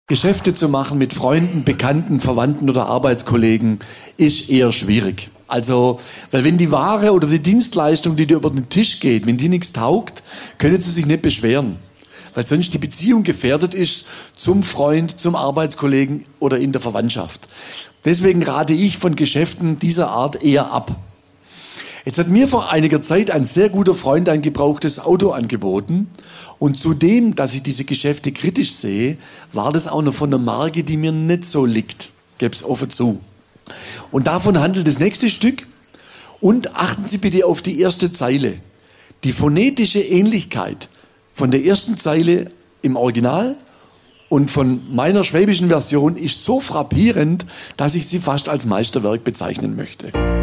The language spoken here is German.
Geschäfte zu machen mit Freunden, Bekannten, Verwandten oder Arbeitskollegen ist eher schwierig. Also, weil wenn die Ware oder die Dienstleistung, die dir über den Tisch geht, wenn die nichts taugt, können sie sich nicht beschweren. Weil sonst die Beziehung gefährdet ist zum Freund, zum Arbeitskollegen oder in der Verwandtschaft. Deswegen rate ich von Geschäften dieser Art eher ab. Jetzt hat mir vor einiger Zeit ein sehr guter Freund ein gebrauchtes Auto angeboten. Und zudem, dass ich diese Geschäfte kritisch sehe, war das auch noch von einer Marke, die mir nicht so liegt. Gebe es offen zu. Und davon handelt das nächste Stück. Und achten Sie bitte auf die erste Zeile. Die phonetische Ähnlichkeit von der ersten Zeile im Original und von meiner schwäbischen Version ist so frappierend, dass ich sie fast als Meisterwerk bezeichnen möchte.